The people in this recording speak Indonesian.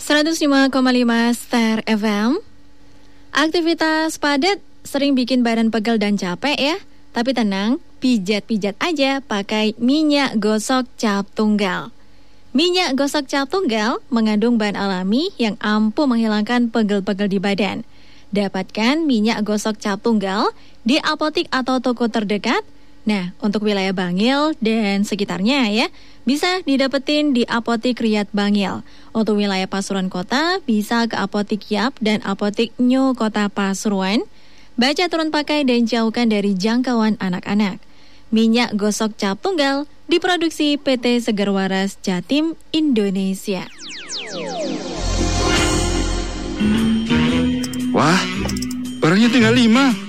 105,5 Star FM. Aktivitas padat sering bikin badan pegel dan capek ya. Tapi tenang, pijat-pijat aja pakai minyak gosok cap tunggal. Minyak gosok cap tunggal mengandung bahan alami yang ampuh menghilangkan pegel-pegel di badan. Dapatkan minyak gosok cap tunggal di apotik atau toko terdekat. Nah, untuk wilayah Bangil dan sekitarnya ya, bisa didapetin di Apotik Riyad Bangil. Untuk wilayah Pasuruan Kota, bisa ke Apotik Yap dan Apotik New Kota Pasuruan. Baca turun pakai dan jauhkan dari jangkauan anak-anak. Minyak gosok cap tunggal diproduksi PT Segar Waras Jatim, Indonesia. Wah, barangnya tinggal 5.